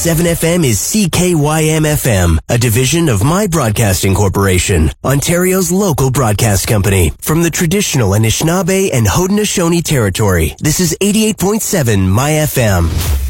7FM is CKYM-FM, a division of My Broadcasting Corporation, Ontario's local broadcast company. From the traditional Anishinaabe and Haudenosaunee territory, this is 88.7 My FM.